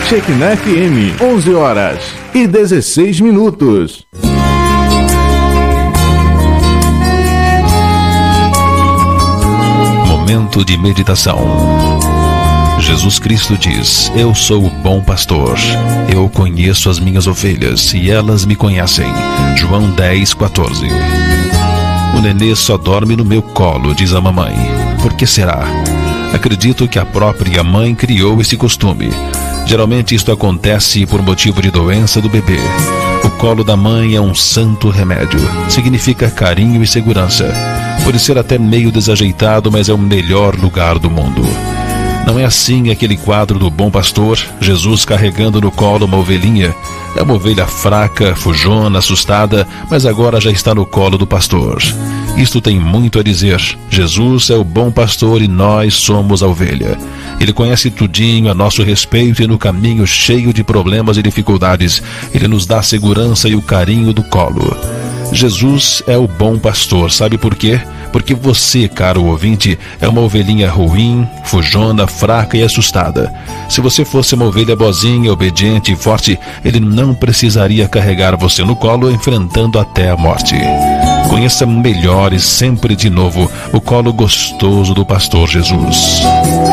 Shekinah FM, 11h16. Momento de meditação. Jesus Cristo diz: eu sou o bom pastor, eu conheço as minhas ovelhas e elas me conhecem. João 10:14. O nenê só dorme no meu colo, diz a mamãe. Por que será? Acredito que a própria mãe criou esse costume. Geralmente isto acontece por motivo de doença do bebê. O colo da mãe é um santo remédio. Significa carinho e segurança. Pode ser até meio desajeitado, mas é o melhor lugar do mundo. Não é assim aquele quadro do bom pastor, Jesus carregando no colo uma ovelhinha. É uma ovelha fraca, fujona, assustada, mas agora já está no colo do pastor. Isto tem muito a dizer. Jesus é o bom pastor e nós somos a ovelha. Ele conhece tudinho a nosso respeito e no caminho cheio de problemas e dificuldades, Ele nos dá a segurança e o carinho do colo. Jesus é o bom pastor, sabe por quê? Porque você, caro ouvinte, é uma ovelhinha ruim, fujona, fraca e assustada. Se você fosse uma ovelha boazinha, obediente e forte, Ele não precisaria carregar você no colo, enfrentando até a morte. Conheça melhor e sempre de novo o colo gostoso do pastor Jesus.